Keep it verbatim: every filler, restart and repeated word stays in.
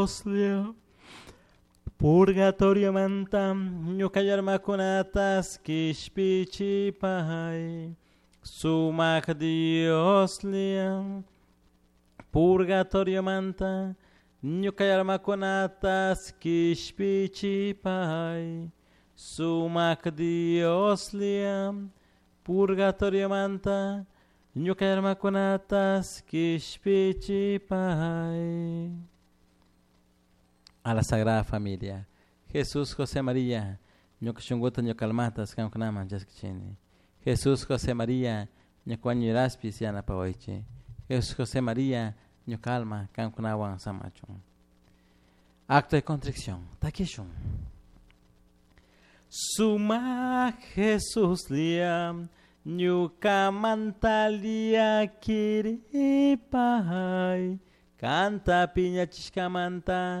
Oslia. Purgatorio mantam, nyukayarma kunatas kishpichi pahai. Sumak dioslia. Purgatorio manta, nyukayarma kunatas kishpichi pahai. Sumak dioslia. Purgatorio manta, nyukayarma kunatas kishpichi pahai. A la Sagrada Familia. Jesús, José María, ñoquishunguta ñocalmatas, cancunaman yaskichini. Jesús, José María, ñocuañiraspis yanapaoichi. Jesús, José María, ñocalma, cancunawan samachun. Acto de contrición. Takishun. Suma Jesús liam, ñucamantalia kiripahai. Canta piña chiscamanta.